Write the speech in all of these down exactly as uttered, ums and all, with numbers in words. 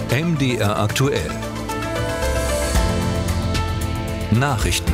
M D R aktuell. Nachrichten.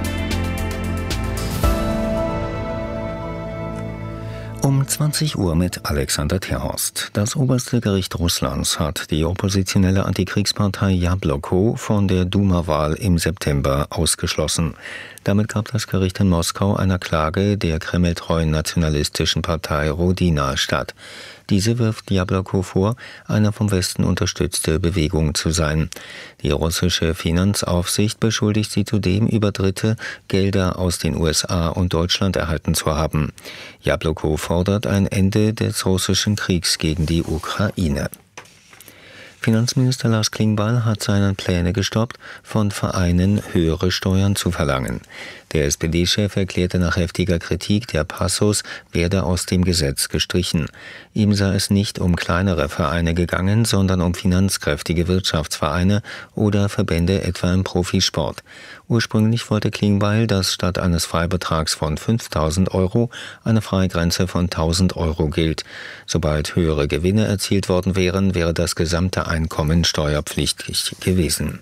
Um zwanzig Uhr mit Alexander Terhorst. Das oberste Gericht Russlands hat die oppositionelle Antikriegspartei Jabloko von der Duma-Wahl im September ausgeschlossen. Damit gab das Gericht in Moskau einer Klage der kremltreuen nationalistischen Partei Rodina statt. Diese wirft Jabloko vor, eine vom Westen unterstützte Bewegung zu sein. Die russische Finanzaufsicht beschuldigt sie zudem, über Dritte Gelder aus den U S A und Deutschland erhalten zu haben. Jabloko fordert ein Ende des russischen Kriegs gegen die Ukraine. Finanzminister Lars Klingbeil hat seine Pläne gestoppt, von Vereinen höhere Steuern zu verlangen. Der S P D-Chef erklärte nach heftiger Kritik, der Passus werde aus dem Gesetz gestrichen. Ihm sei es nicht um kleinere Vereine gegangen, sondern um finanzkräftige Wirtschaftsvereine oder Verbände etwa im Profisport. Ursprünglich wollte Klingbeil, dass statt eines Freibetrags von fünftausend Euro eine Freigrenze von tausend Euro gilt. Sobald höhere Gewinne erzielt worden wären, wäre das gesamte Einkommen steuerpflichtig gewesen.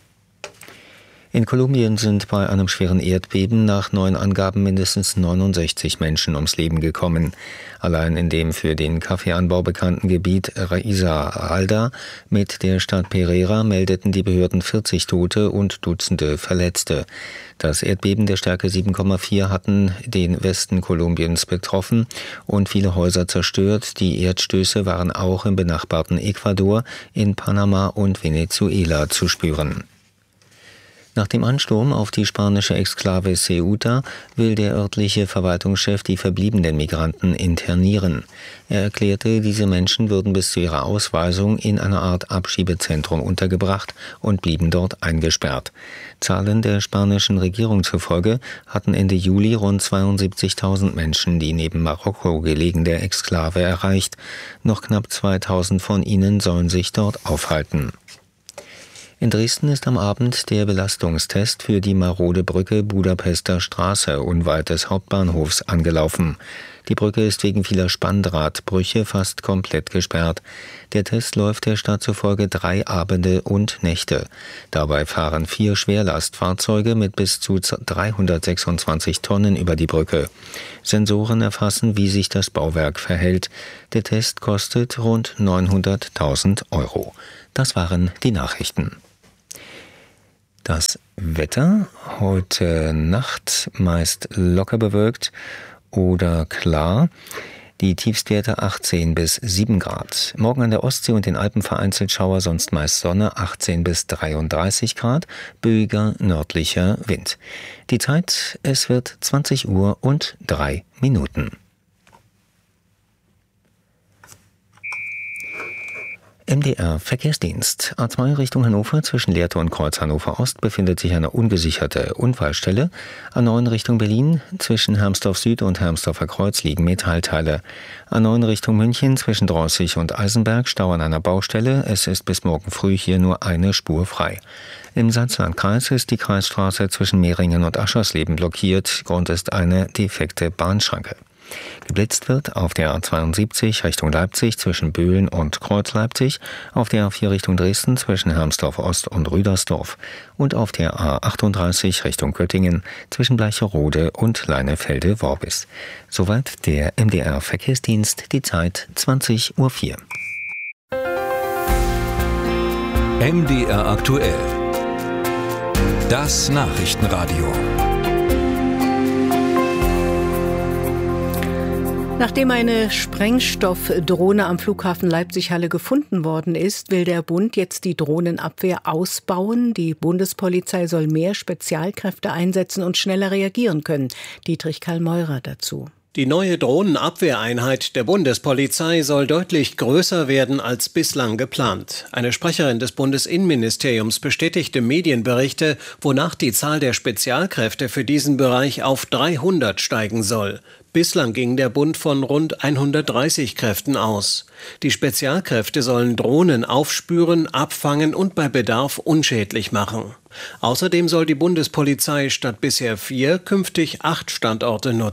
In Kolumbien sind bei einem schweren Erdbeben nach neuen Angaben mindestens neunundsechzig Menschen ums Leben gekommen. Allein in dem für den Kaffeeanbau bekannten Gebiet Risaralda mit der Stadt Pereira meldeten die Behörden vierzig Tote und Dutzende Verletzte. Das Erdbeben der Stärke sieben Komma vier hatten den Westen Kolumbiens betroffen und viele Häuser zerstört. Die Erdstöße waren auch im benachbarten Ecuador, in Panama und Venezuela zu spüren. Nach dem Ansturm auf die spanische Exklave Ceuta will der örtliche Verwaltungschef die verbliebenen Migranten internieren. Er erklärte, diese Menschen würden bis zu ihrer Ausweisung in einer Art Abschiebezentrum untergebracht und blieben dort eingesperrt. Zahlen der spanischen Regierung zufolge hatten Ende Juli rund zweiundsiebzigtausend Menschen die neben Marokko gelegene Exklave erreicht. Noch knapp zweitausend von ihnen sollen sich dort aufhalten. In Dresden ist am Abend der Belastungstest für die marode Brücke Budapester Straße unweit des Hauptbahnhofs angelaufen. Die Brücke ist wegen vieler Spanndrahtbrüche fast komplett gesperrt. Der Test läuft der Stadt zufolge drei Abende und Nächte. Dabei fahren vier Schwerlastfahrzeuge mit bis zu dreihundertsechsundzwanzig Tonnen über die Brücke. Sensoren erfassen, wie sich das Bauwerk verhält. Der Test kostet rund neunhunderttausend Euro. Das waren die Nachrichten. Das Wetter heute Nacht meist locker bewölkt oder klar. Die Tiefstwerte achtzehn bis sieben Grad. Morgen an der Ostsee und den Alpen vereinzelt Schauer, sonst meist Sonne, achtzehn bis dreiunddreißig Grad, böiger nördlicher Wind. Die Zeit, es wird zwanzig Uhr und drei Minuten. M D R Verkehrsdienst. A zwei Richtung Hannover zwischen Lehrte und Kreuz Hannover Ost befindet sich eine ungesicherte Unfallstelle. A neun Richtung Berlin zwischen Hermsdorf Süd und Hermsdorfer Kreuz liegen Metallteile. A neun Richtung München zwischen Droßig und Eisenberg Stau an einer Baustelle. Es ist bis morgen früh hier nur eine Spur frei. Im Salzlandkreis ist die Kreisstraße zwischen Mehringen und Aschersleben blockiert. Grund ist eine defekte Bahnschranke. Geblitzt wird auf der A zweiundsiebzig Richtung Leipzig zwischen Böhlen und Kreuz-Leipzig, auf der A vier Richtung Dresden zwischen Hermsdorf Ost und Rüdersdorf und auf der A achtunddreißig Richtung Göttingen zwischen Bleicherode und Leinefelde-Worbis. Soweit der M D R Verkehrsdienst, die Zeit zwanzig Uhr vier. M D R aktuell. Das Nachrichtenradio. Nachdem eine Sprengstoffdrohne am Flughafen Leipzig-Halle gefunden worden ist, will der Bund jetzt die Drohnenabwehr ausbauen. Die Bundespolizei soll mehr Spezialkräfte einsetzen und schneller reagieren können. Dietrich Karl Meurer dazu. Die neue Drohnenabwehreinheit der Bundespolizei soll deutlich größer werden als bislang geplant. Eine Sprecherin des Bundesinnenministeriums bestätigte Medienberichte, wonach die Zahl der Spezialkräfte für diesen Bereich auf dreihundert steigen soll. Bislang ging der Bund von rund hundertdreißig Kräften aus. Die Spezialkräfte sollen Drohnen aufspüren, abfangen und bei Bedarf unschädlich machen. Außerdem soll die Bundespolizei statt bisher vier künftig acht Standorte nutzen.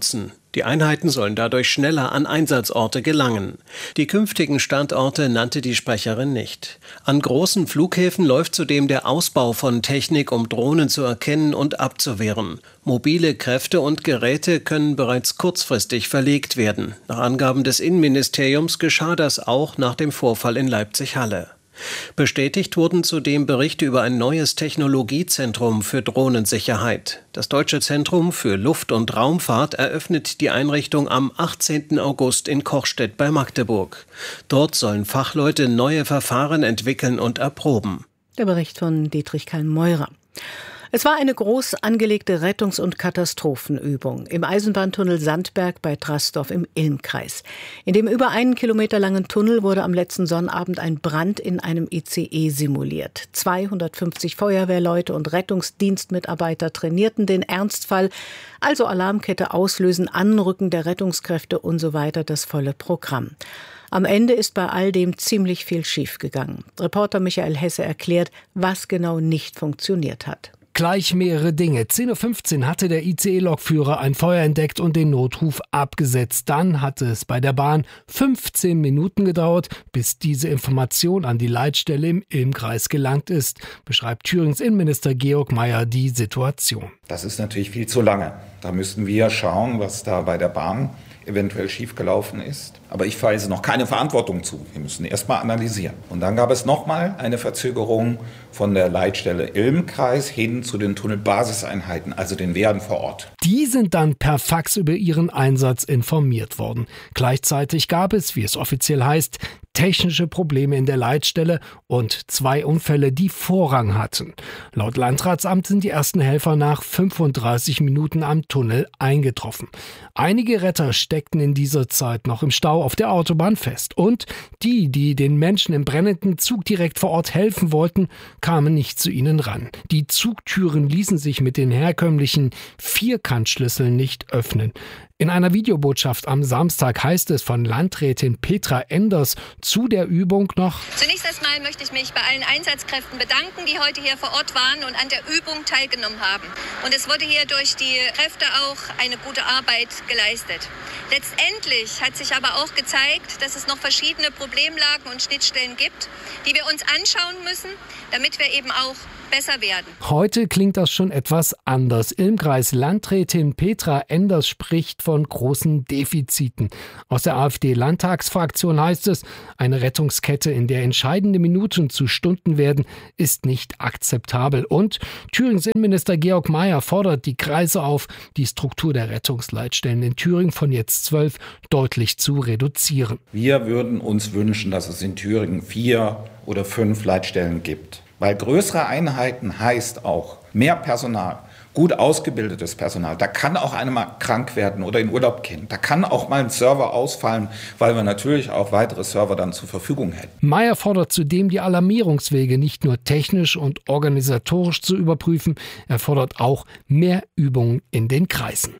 Die Einheiten sollen dadurch schneller an Einsatzorte gelangen. Die künftigen Standorte nannte die Sprecherin nicht. An großen Flughäfen läuft zudem der Ausbau von Technik, um Drohnen zu erkennen und abzuwehren. Mobile Kräfte und Geräte können bereits kurzfristig verlegt werden. Nach Angaben des Innenministeriums geschah das auch nach dem Vorfall in Leipzig-Halle. Bestätigt wurden zudem Berichte über ein neues Technologiezentrum für Drohnensicherheit. Das Deutsche Zentrum für Luft- und Raumfahrt eröffnet die Einrichtung am achtzehnten August in Kochstedt bei Magdeburg. Dort sollen Fachleute neue Verfahren entwickeln und erproben. Der Bericht von Dietrich Kein-Meurer. Es war eine groß angelegte Rettungs- und Katastrophenübung im Eisenbahntunnel Sandberg bei Trastorf im Ilmkreis. In dem über einen Kilometer langen Tunnel wurde am letzten Sonnabend ein Brand in einem I C E simuliert. zweihundertfünfzig Feuerwehrleute und Rettungsdienstmitarbeiter trainierten den Ernstfall, also Alarmkette auslösen, Anrücken der Rettungskräfte und so weiter, das volle Programm. Am Ende ist bei all dem ziemlich viel schiefgegangen. Reporter Michael Hesse erklärt, was genau nicht funktioniert hat. Gleich mehrere Dinge. zehn Uhr fünfzehn hatte der I C E-Lokführer ein Feuer entdeckt und den Notruf abgesetzt. Dann hatte es bei der Bahn fünfzehn Minuten gedauert, bis diese Information an die Leitstelle im Ilmkreis gelangt ist, beschreibt Thürings Innenminister Georg Mayer die Situation. Das ist natürlich viel zu lange. Da müssten wir schauen, was da bei der Bahn eventuell schiefgelaufen ist. Aber ich weise noch keine Verantwortung zu. Wir müssen erst mal analysieren. Und dann gab es nochmal eine Verzögerung von der Leitstelle Ilmkreis hin zu den Tunnelbasiseinheiten, also den Wehren vor Ort. Die sind dann per Fax über ihren Einsatz informiert worden. Gleichzeitig gab es, wie es offiziell heißt, technische Probleme in der Leitstelle und zwei Unfälle, die Vorrang hatten. Laut Landratsamt sind die ersten Helfer nach fünfunddreißig Minuten am Tunnel eingetroffen. Einige Retter steckten in dieser Zeit noch im Stau auf der Autobahn fest. Und die, die den Menschen im brennenden Zug direkt vor Ort helfen wollten, kamen nicht zu ihnen ran. Die Zugtüren ließen sich mit den herkömmlichen Vierkantschlüsseln nicht öffnen. In einer Videobotschaft am Samstag heißt es von Landrätin Petra Enders zu der Übung noch: Zunächst erstmal möchte ich mich bei allen Einsatzkräften bedanken, die heute hier vor Ort waren und an der Übung teilgenommen haben. Und es wurde hier durch die Kräfte auch eine gute Arbeit geleistet. Letztendlich hat sich aber auch gezeigt, dass es noch verschiedene Problemlagen und Schnittstellen gibt, die wir uns anschauen müssen, damit wir eben auch besser werden. Heute klingt das schon etwas anders. Ilmkreis Landrätin Petra Enders spricht von großen Defiziten. Aus der AfD-Landtagsfraktion heißt es, eine Rettungskette, in der entscheidende Minuten zu Stunden werden, ist nicht akzeptabel. Und Thürings Innenminister Georg Mayer fordert die Kreise auf, die Struktur der Rettungsleitstellen in Thüringen von jetzt zwölf deutlich zu reduzieren. Wir würden uns wünschen, dass es in Thüringen vier oder fünf Leitstellen gibt. Weil größere Einheiten heißt auch mehr Personal, gut ausgebildetes Personal. Da kann auch einer mal krank werden oder in Urlaub gehen. Da kann auch mal ein Server ausfallen, weil wir natürlich auch weitere Server dann zur Verfügung hätten. Mayer fordert zudem, die Alarmierungswege nicht nur technisch und organisatorisch zu überprüfen. Er fordert auch mehr Übungen in den Kreisen.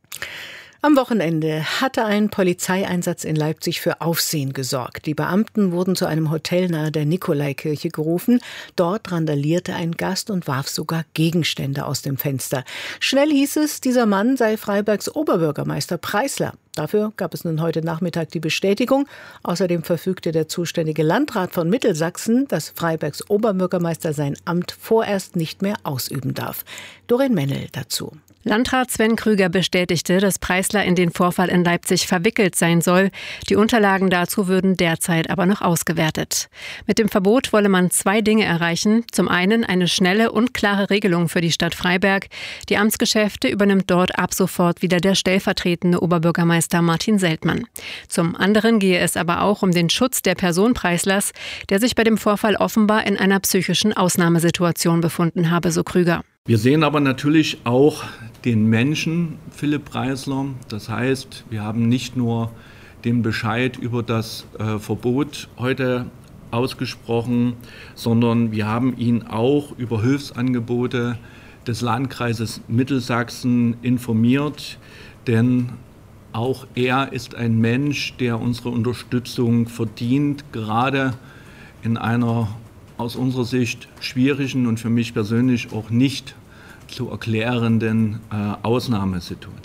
Am Wochenende hatte ein Polizeieinsatz in Leipzig für Aufsehen gesorgt. Die Beamten wurden zu einem Hotel nahe der Nikolaikirche gerufen. Dort randalierte ein Gast und warf sogar Gegenstände aus dem Fenster. Schnell hieß es, dieser Mann sei Freibergs Oberbürgermeister Preisler. Dafür gab es nun heute Nachmittag die Bestätigung. Außerdem verfügte der zuständige Landrat von Mittelsachsen, dass Freibergs Oberbürgermeister sein Amt vorerst nicht mehr ausüben darf. Doreen Mennel dazu. Landrat Sven Krüger bestätigte, dass Preisler in den Vorfall in Leipzig verwickelt sein soll. Die Unterlagen dazu würden derzeit aber noch ausgewertet. Mit dem Verbot wolle man zwei Dinge erreichen. Zum einen eine schnelle und klare Regelung für die Stadt Freiberg. Die Amtsgeschäfte übernimmt dort ab sofort wieder der stellvertretende Oberbürgermeister Martin Seltmann. Zum anderen gehe es aber auch um den Schutz der Person Preislers, der sich bei dem Vorfall offenbar in einer psychischen Ausnahmesituation befunden habe, so Krüger. Wir sehen aber natürlich auch den Menschen Philipp Preisler. Das heißt, wir haben nicht nur den Bescheid über das äh, Verbot heute ausgesprochen, sondern wir haben ihn auch über Hilfsangebote des Landkreises Mittelsachsen informiert. Denn auch er ist ein Mensch, der unsere Unterstützung verdient, gerade in einer aus unserer Sicht schwierigen und für mich persönlich auch nicht zu erklärenden äh, Ausnahmesituation.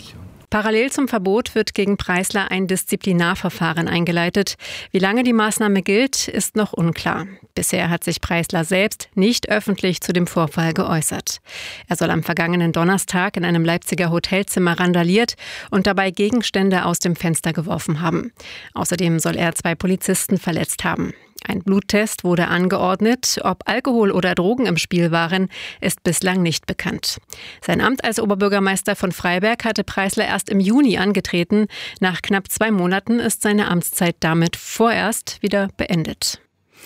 Parallel zum Verbot wird gegen Preisler ein Disziplinarverfahren eingeleitet. Wie lange die Maßnahme gilt, ist noch unklar. Bisher hat sich Preisler selbst nicht öffentlich zu dem Vorfall geäußert. Er soll am vergangenen Donnerstag in einem Leipziger Hotelzimmer randaliert und dabei Gegenstände aus dem Fenster geworfen haben. Außerdem soll er zwei Polizisten verletzt haben. Ein Bluttest wurde angeordnet. Ob Alkohol oder Drogen im Spiel waren, ist bislang nicht bekannt. Sein Amt als Oberbürgermeister von Freiberg hatte Preisler erst im Juni angetreten. Nach knapp zwei Monaten ist seine Amtszeit damit vorerst wieder beendet.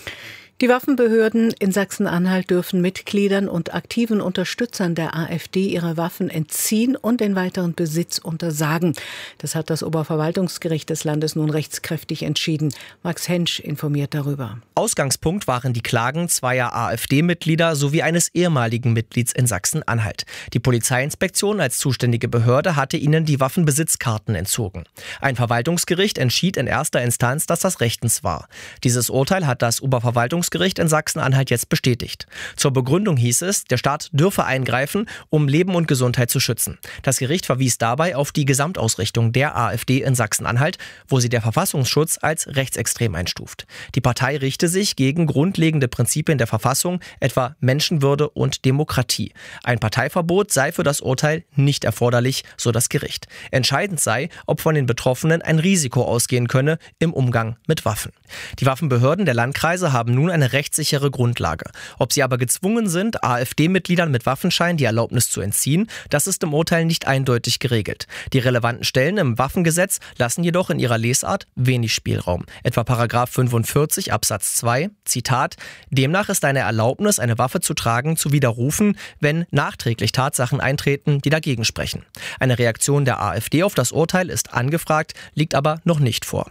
Die Waffenbehörden in Sachsen-Anhalt dürfen Mitgliedern und aktiven Unterstützern der AfD ihre Waffen entziehen und den weiteren Besitz untersagen. Das hat das Oberverwaltungsgericht des Landes nun rechtskräftig entschieden. Max Hensch informiert darüber. Ausgangspunkt waren die Klagen zweier AfD-Mitglieder sowie eines ehemaligen Mitglieds in Sachsen-Anhalt. Die Polizeiinspektion als zuständige Behörde hatte ihnen die Waffenbesitzkarten entzogen. Ein Verwaltungsgericht entschied in erster Instanz, dass das rechtens war. Dieses Urteil hat das Oberverwaltungsgericht in Sachsen-Anhalt jetzt bestätigt. Zur Begründung hieß es, der Staat dürfe eingreifen, um Leben und Gesundheit zu schützen. Das Gericht verwies dabei auf die Gesamtausrichtung der AfD in Sachsen-Anhalt, wo sie der Verfassungsschutz als rechtsextrem einstuft. Die Partei richte sich gegen grundlegende Prinzipien der Verfassung, etwa Menschenwürde und Demokratie. Ein Parteiverbot sei für das Urteil nicht erforderlich, so das Gericht. Entscheidend sei, ob von den Betroffenen ein Risiko ausgehen könne im Umgang mit Waffen. Die Waffenbehörden der Landkreise haben nun eine rechtssichere Grundlage. Ob sie aber gezwungen sind, AfD-Mitgliedern mit Waffenschein die Erlaubnis zu entziehen, das ist im Urteil nicht eindeutig geregelt. Die relevanten Stellen im Waffengesetz lassen jedoch in ihrer Lesart wenig Spielraum. Etwa Paragraph fünfundvierzig Absatz zwei, Zitat: Demnach ist eine Erlaubnis, eine Waffe zu tragen, zu widerrufen, wenn nachträglich Tatsachen eintreten, die dagegen sprechen. Eine Reaktion der AfD auf das Urteil ist angefragt, liegt aber noch nicht vor.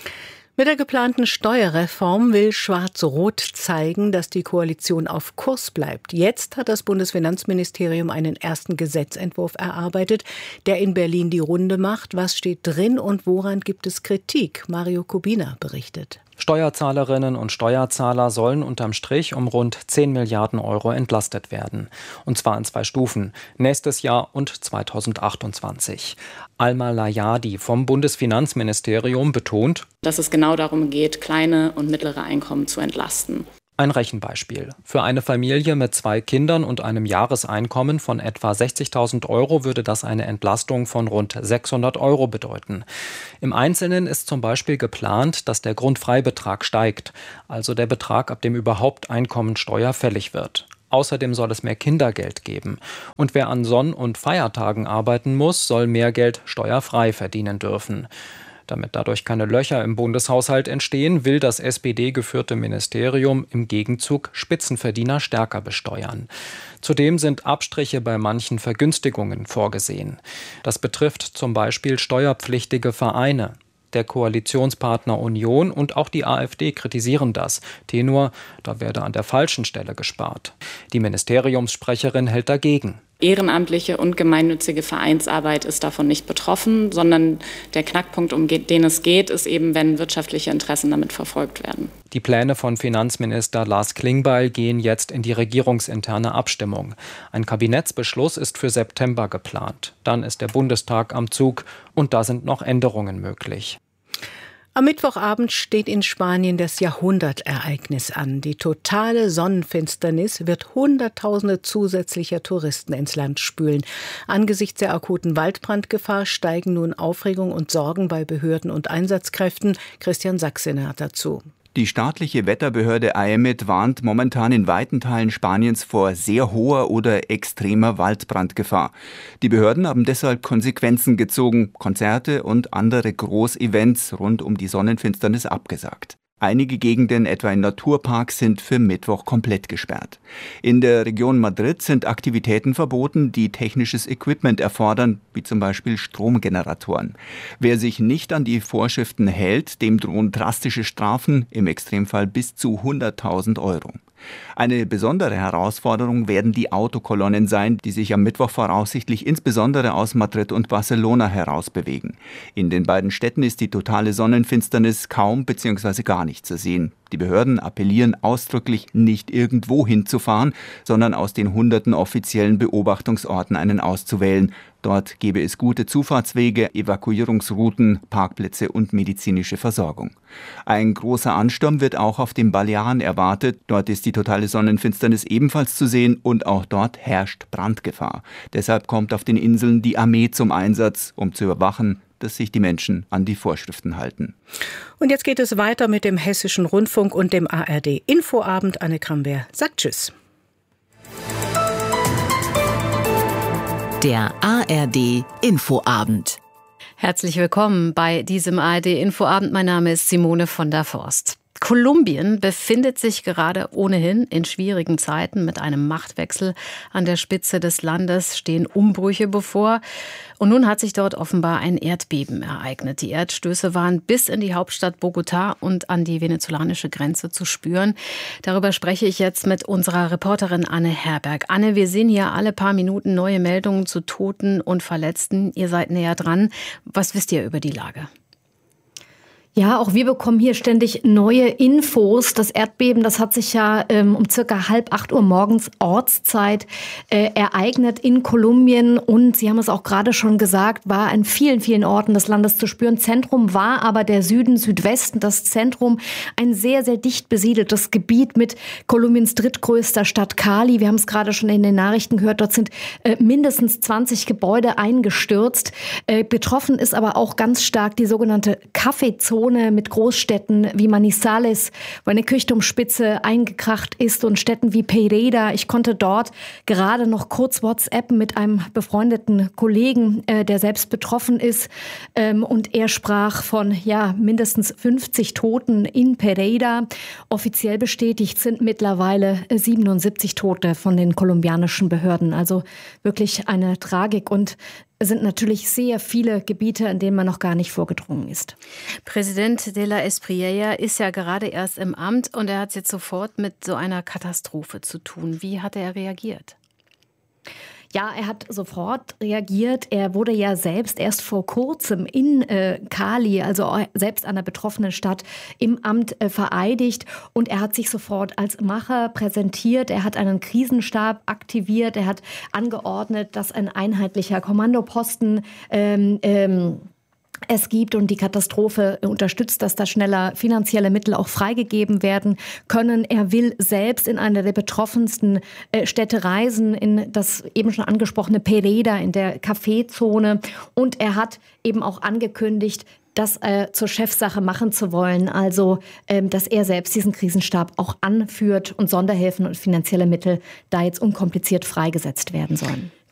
Mit der geplanten Steuerreform will Schwarz-Rot zeigen, dass die Koalition auf Kurs bleibt. Jetzt hat das Bundesfinanzministerium einen ersten Gesetzentwurf erarbeitet, der in Berlin die Runde macht. Was steht drin und woran gibt es Kritik? Mario Kubina berichtet. Steuerzahlerinnen und Steuerzahler sollen unterm Strich um rund zehn Milliarden Euro entlastet werden. Und zwar in zwei Stufen, nächstes Jahr und zweitausendachtundzwanzig. Alma Layadi vom Bundesfinanzministerium betont, dass es genau darum geht, kleine und mittlere Einkommen zu entlasten. Ein Rechenbeispiel. Für eine Familie mit zwei Kindern und einem Jahreseinkommen von etwa sechzigtausend Euro würde das eine Entlastung von rund sechshundert Euro bedeuten. Im Einzelnen ist zum Beispiel geplant, dass der Grundfreibetrag steigt, also der Betrag, ab dem überhaupt Einkommensteuer fällig wird. Außerdem soll es mehr Kindergeld geben. Und wer an Sonn- und Feiertagen arbeiten muss, soll mehr Geld steuerfrei verdienen dürfen. Damit dadurch keine Löcher im Bundeshaushalt entstehen, will das S P D-geführte Ministerium im Gegenzug Spitzenverdiener stärker besteuern. Zudem sind Abstriche bei manchen Vergünstigungen vorgesehen. Das betrifft zum Beispiel steuerpflichtige Vereine. Der Koalitionspartner Union und auch die AfD kritisieren das. Tenor, da werde an der falschen Stelle gespart. Die Ministeriumssprecherin hält dagegen. Ehrenamtliche und gemeinnützige Vereinsarbeit ist davon nicht betroffen, sondern der Knackpunkt, um den es geht, ist eben, wenn wirtschaftliche Interessen damit verfolgt werden. Die Pläne von Finanzminister Lars Klingbeil gehen jetzt in die regierungsinterne Abstimmung. Ein Kabinettsbeschluss ist für September geplant. Dann ist der Bundestag am Zug und da sind noch Änderungen möglich. Am Mittwochabend steht in Spanien das Jahrhundertereignis an. Die totale Sonnenfinsternis wird Hunderttausende zusätzlicher Touristen ins Land spülen. Angesichts der akuten Waldbrandgefahr steigen nun Aufregung und Sorgen bei Behörden und Einsatzkräften. Christian Sachsene hat dazu. Die staatliche Wetterbehörde A E M E T warnt momentan in weiten Teilen Spaniens vor sehr hoher oder extremer Waldbrandgefahr. Die Behörden haben deshalb Konsequenzen gezogen, Konzerte und andere Großevents rund um die Sonnenfinsternis abgesagt. Einige Gegenden, etwa in Naturparks, sind für Mittwoch komplett gesperrt. In der Region Madrid sind Aktivitäten verboten, die technisches Equipment erfordern, wie zum Beispiel Stromgeneratoren. Wer sich nicht an die Vorschriften hält, dem drohen drastische Strafen, im Extremfall bis zu hunderttausend Euro. Eine besondere Herausforderung werden die Autokolonnen sein, die sich am Mittwoch voraussichtlich insbesondere aus Madrid und Barcelona herausbewegen. In den beiden Städten ist die totale Sonnenfinsternis kaum bzw. gar nicht zu sehen. Die Behörden appellieren ausdrücklich, nicht irgendwo hinzufahren, sondern aus den hunderten offiziellen Beobachtungsorten einen auszuwählen. Dort gäbe es gute Zufahrtswege, Evakuierungsrouten, Parkplätze und medizinische Versorgung. Ein großer Ansturm wird auch auf den Balearen erwartet. Dort ist die totale Sonnenfinsternis ebenfalls zu sehen und auch dort herrscht Brandgefahr. Deshalb kommt auf den Inseln die Armee zum Einsatz, um zu überwachen, dass sich die Menschen an die Vorschriften halten. Und jetzt geht es weiter mit dem Hessischen Rundfunk und dem A R D-Infoabend. Anne Kramberg sagt Tschüss. Der A R D-Infoabend. Herzlich willkommen bei diesem A R D-Infoabend. Mein Name ist Simone von der Forst. Kolumbien befindet sich gerade ohnehin in schwierigen Zeiten. Mit einem Machtwechsel an der Spitze des Landes stehen Umbrüche bevor. Und nun hat sich dort offenbar ein Erdbeben ereignet. Die Erdstöße waren bis in die Hauptstadt Bogotá und an die venezolanische Grenze zu spüren. Darüber spreche ich jetzt mit unserer Reporterin Anne Herberg. Anne, wir sehen hier alle paar Minuten neue Meldungen zu Toten und Verletzten. Ihr seid näher dran. Was wisst ihr über die Lage? Ja, auch wir bekommen hier ständig neue Infos. Das Erdbeben, das hat sich ja ähm, um circa halb acht Uhr morgens Ortszeit äh, ereignet in Kolumbien. Und Sie haben es auch gerade schon gesagt, war an vielen, vielen Orten des Landes zu spüren. Zentrum war aber der Süden, Südwesten. Das Zentrum, ein sehr, sehr dicht besiedeltes Gebiet mit Kolumbiens drittgrößter Stadt Cali. Wir haben es gerade schon in den Nachrichten gehört. Dort sind äh, mindestens zwanzig Gebäude eingestürzt. Äh, betroffen ist aber auch ganz stark die sogenannte Kaffeezone mit Großstädten wie Manizales, wo eine Kirchturmspitze eingekracht ist, und Städten wie Pereira. Ich konnte dort gerade noch kurz WhatsAppen mit einem befreundeten Kollegen, äh, der selbst betroffen ist. Ähm, und er sprach von ja mindestens fünfzig Toten in Pereira. Offiziell bestätigt sind mittlerweile siebenundsiebzig Tote von den kolumbianischen Behörden. Also wirklich eine Tragik, und es sind natürlich sehr viele Gebiete, in denen man noch gar nicht vorgedrungen ist. Präsident de la Espriella ist ja gerade erst im Amt, und er hat es jetzt sofort mit so einer Katastrophe zu tun. Wie hat er reagiert? Ja, er hat sofort reagiert. Er wurde ja selbst erst vor kurzem in äh, Cali, also selbst einer betroffenen Stadt, im Amt äh, vereidigt. Und er hat sich sofort als Macher präsentiert. Er hat einen Krisenstab aktiviert. Er hat angeordnet, dass ein einheitlicher Kommandoposten ähm, ähm, es gibt und die Katastrophe unterstützt, dass da schneller finanzielle Mittel auch freigegeben werden können. Er will selbst in eine der betroffensten Städte reisen, in das eben schon angesprochene Pereira, in der Kaffeezone. Und er hat eben auch angekündigt, das äh, zur Chefsache machen zu wollen, also ähm, dass er selbst diesen Krisenstab auch anführt und Sonderhilfen und finanzielle Mittel da jetzt unkompliziert freigesetzt werden sollen.